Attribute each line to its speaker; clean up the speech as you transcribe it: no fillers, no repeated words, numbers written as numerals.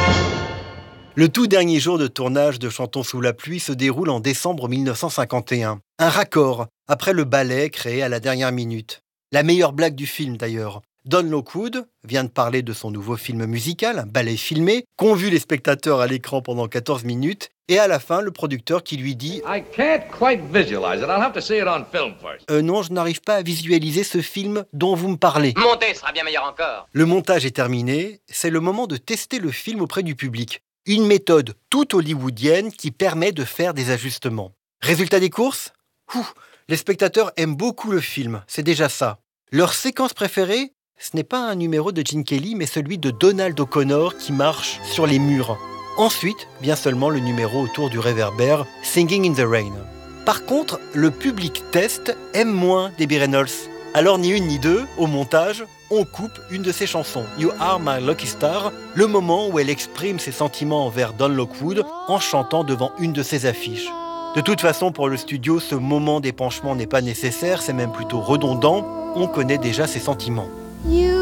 Speaker 1: Le tout dernier jour de tournage de Chantons sous la pluie se déroule en décembre 1951. Un raccord, après le ballet créé à la dernière minute. La meilleure blague du film d'ailleurs. Don Lockwood vient de parler de son nouveau film musical, un ballet filmé, qu'ont vu les spectateurs à l'écran pendant 14 minutes, et à la fin, le producteur qui lui dit
Speaker 2: I can't quite visualize it. I'll have to see it on film first.
Speaker 1: Non, je n'arrive pas à visualiser ce film dont vous me parlez.
Speaker 3: Monter sera bien meilleur encore.
Speaker 1: Le montage est terminé, c'est le moment de tester le film auprès du public. Une méthode toute hollywoodienne qui permet de faire des ajustements. Résultat des courses ? Les spectateurs aiment beaucoup le film, c'est déjà ça. Leur séquence préférée ? Ce n'est pas un numéro de Gene Kelly, mais celui de Donald O'Connor qui marche sur les murs. Ensuite, vient seulement le numéro autour du réverbère, Singing in the Rain. Par contre, le public test aime moins Debbie Reynolds. Alors ni une ni deux, au montage, on coupe une de ses chansons, You Are My Lucky Star, le moment où elle exprime ses sentiments envers Don Lockwood en chantant devant une de ses affiches. De toute façon, pour le studio, ce moment d'épanchement n'est pas nécessaire, c'est même plutôt redondant, on connaît déjà ses sentiments.
Speaker 4: You